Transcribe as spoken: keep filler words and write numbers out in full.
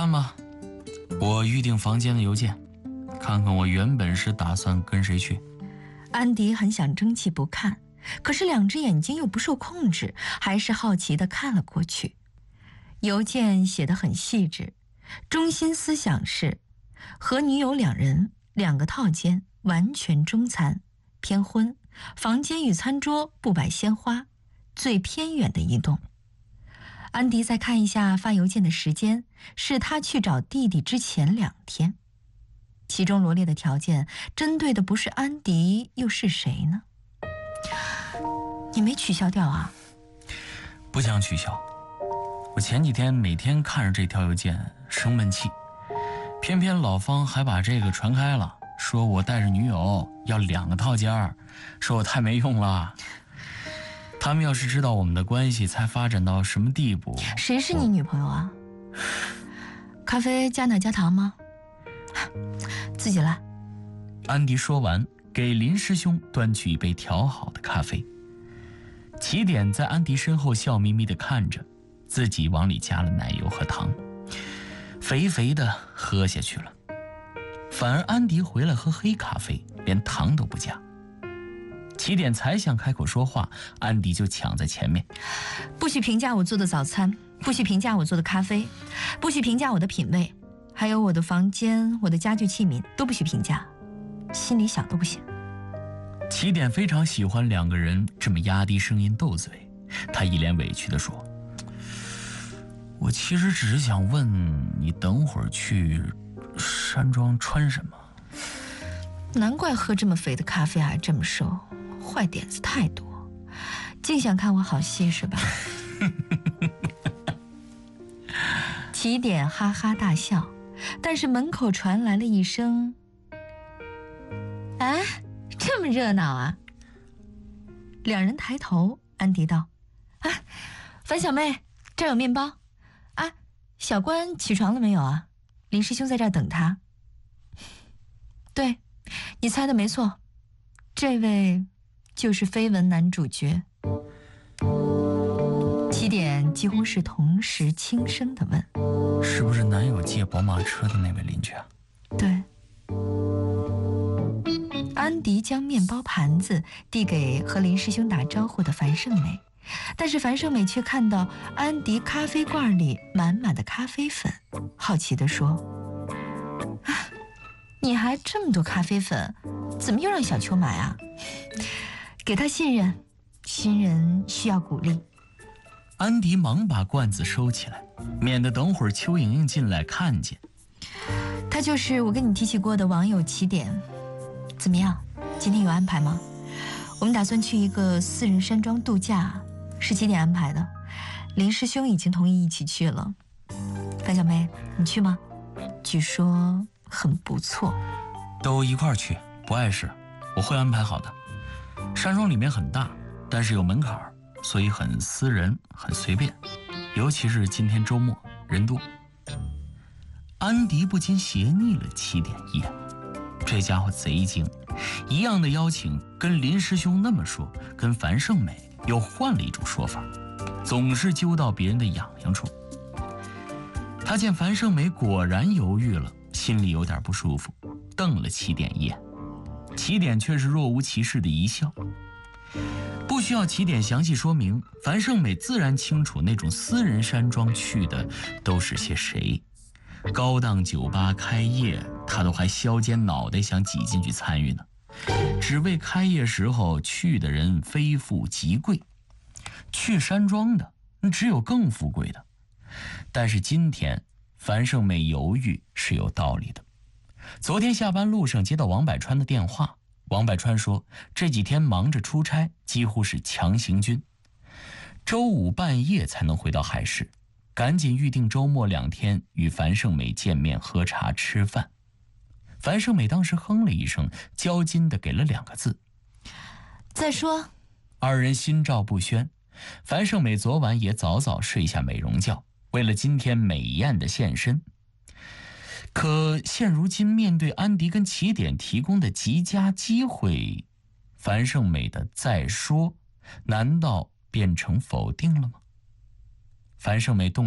看吧，我预订房间的邮件，看看我原本是打算跟谁去。 安迪很想争气不看，可是两只眼睛又不受控制，还是好奇地看了过去。邮件写得很细致，中心思想是和女友两人，两个套间，完全中餐，偏荤，房间与餐桌不摆鲜花，最偏远的一栋。安迪再看一下发邮件的时间，是他去找弟弟之前两天。其中罗列的条件针对的不是安迪又是谁呢？你没取消掉啊？ 不想取消，我前几天每天看着这条邮件生闷气，偏偏老方还把这个传开了，说我带着女友要两个套间，说我太没用了。他们要是知道我们的关系才发展到什么地步。 谁是你女朋友啊？咖啡加奶加糖吗？自己来。 安迪说完，给林师兄端去一杯调好的咖啡。起点在安迪身后笑眯眯地看着，自己往里加了奶油和糖，肥肥的喝下去了。反而安迪回来喝黑咖啡，连糖都不加。起点才想开口说话，安迪就抢在前面。 不许评价我做的早餐，不许评价我做的咖啡，不许评价我的品味，还有我的房间，我的家具器皿都不许评价，心里想都不行。 起点非常喜欢两个人这么压低声音斗嘴，他一脸委屈地说，我其实只是想问你等会儿去山庄穿什么。 难怪喝这么肥的咖啡还这么瘦，坏点子太多，净想看我好戏是吧？起点哈哈大笑，但是门口传来了一声：“哎，这么热闹啊！”两人抬头，安迪道：“啊，樊小妹，这儿有面包。啊，小关起床了没有啊？林师兄在这儿等他。”对，你猜的没错，这位就是绯闻男主角。起点几乎是同时轻声地问：“ 是不是男友借宝马车的那位邻居啊？” 对。安迪将面包盘子递给和林师兄打招呼的樊胜美，但是樊胜美却看到安迪咖啡罐里满满的咖啡粉，好奇地说：“啊，你还这么多咖啡粉，怎么又让小秋买啊？”给他信任，新人需要鼓励。 安迪忙把罐子收起来，免得等会儿邱莹莹进来看见。 他就是我跟你提起过的网友起点。怎么样，今天有安排吗？我们打算去一个私人山庄度假，是起点安排的，林师兄已经同意一起去了。樊小妹，你去吗？据说很不错。 都一块儿去，不碍事，我会安排好的。山庄里面很大，但是有门槛，所以很私人，很随便，尤其是今天周末人多。安迪不禁斜睨了起点一眼，这家伙贼精，一样的邀请跟林师兄那么说，跟樊胜美又换了一种说法，总是揪到别人的痒痒处。他见樊胜美果然犹豫了，心里有点不舒服，瞪了起点一眼。起点却是若无其事的一笑。不需要起点详细说明，樊胜美自然清楚那种私人山庄去的都是些谁。高档酒吧开业，他都还削尖脑袋想挤进去参与呢，只为开业时候去的人非富即贵。去山庄的只有更富贵的。但是今天樊胜美犹豫是有道理的。昨天下班路上接到王百川的电话，王百川说这几天忙着出差，几乎是强行军，周五半夜才能回到海市，赶紧预定周末两天与樊胜美见面喝茶吃饭。樊胜美当时哼了一声，交金的给了两个字： 再说。 二人心照不宣。樊胜美昨晚也早早睡下美容觉，为了今天美艳的现身。可现如今面对安迪跟起点提供的极佳机会，樊胜美的再说难道变成否定了吗？樊胜美动